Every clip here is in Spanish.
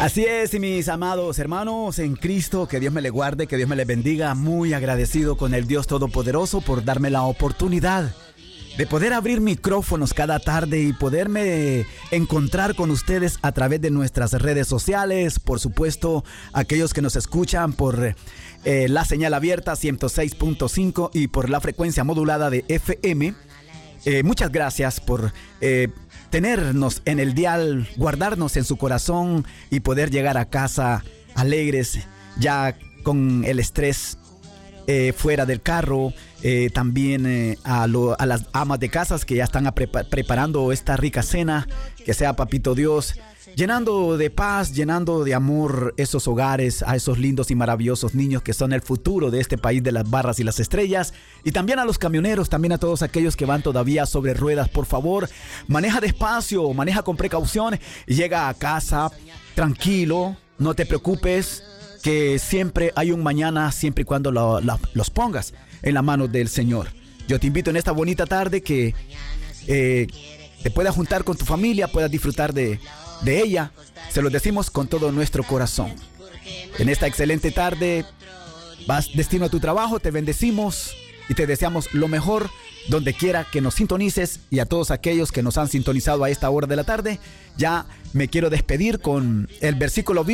Así es, y mis amados hermanos en Cristo, que Dios me le guarde, que Dios me le bendiga. Muy agradecido con el Dios Todopoderoso por darme la oportunidad de poder abrir micrófonos cada tarde y poderme encontrar con ustedes a través de nuestras redes sociales. Por supuesto, aquellos que nos escuchan por la señal abierta 106.5 y por la frecuencia modulada de FM. Muchas gracias por tenernos en el dial, guardarnos en su corazón y poder llegar a casa alegres, ya con el estrés fuera del carro. También a las amas de casas que ya están preparando esta rica cena, que sea Papito Dios llenando de paz, llenando de amor esos hogares, a esos lindos y maravillosos niños que son el futuro de este país de las barras y las estrellas. Y también a los camioneros, también a todos aquellos que van todavía sobre ruedas. Por favor, maneja despacio, maneja con precaución y llega a casa tranquilo, no te preocupes, que siempre hay un mañana, siempre y cuando los pongas en la mano del Señor. Yo te invito en esta bonita tarde que te puedas juntar con tu familia, puedas disfrutar de ella. Se lo decimos con todo nuestro corazón. En esta excelente tarde vas destino a tu trabajo, te bendecimos y te deseamos lo mejor donde quiera que nos sintonices. Y a todos aquellos que nos han sintonizado a esta hora de la tarde, ya me quiero despedir con el versículo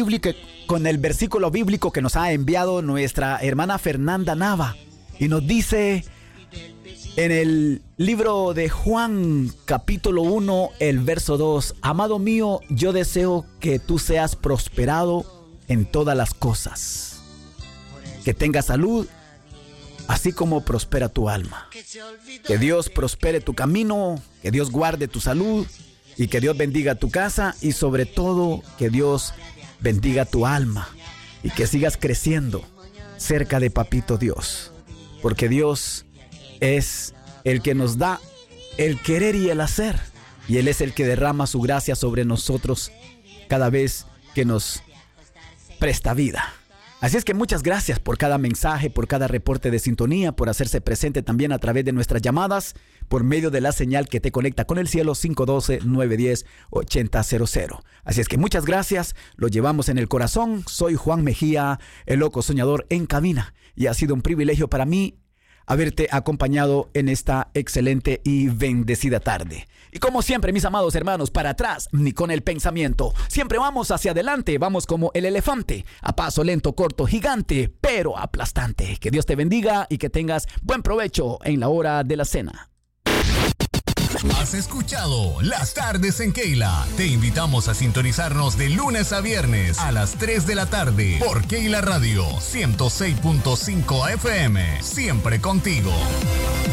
bíblico que nos ha enviado nuestra hermana Fernanda Nava, y nos dice en el libro de Juan, capítulo 1, el verso 2: Amado mío, yo deseo que tú seas prosperado en todas las cosas, que tengas salud, así como prospera tu alma. Que Dios prospere tu camino, que Dios guarde tu salud y que Dios bendiga tu casa, y sobre todo que Dios bendiga tu alma y que sigas creciendo cerca de Papito Dios, porque Dios es el que nos da el querer y el hacer, y Él es el que derrama su gracia sobre nosotros cada vez que nos presta vida. Así es que muchas gracias por cada mensaje, por cada reporte de sintonía, por hacerse presente también a través de nuestras llamadas por medio de la señal que te conecta con el cielo, 512-910-8000. Así es que muchas gracias, lo llevamos en el corazón. Soy Juan Mejía, el loco soñador en cabina, y ha sido un privilegio para mí haberte acompañado en esta excelente y bendecida tarde. Y como siempre, mis amados hermanos, para atrás ni con el pensamiento. Siempre vamos hacia adelante, vamos como el elefante, a paso lento, corto, gigante, pero aplastante. Que Dios te bendiga y que tengas buen provecho en la hora de la cena. Has escuchado Las Tardes en Keila. Te invitamos a sintonizarnos de lunes a viernes a las 3 de la tarde por Keila Radio 106.5 FM. Siempre contigo.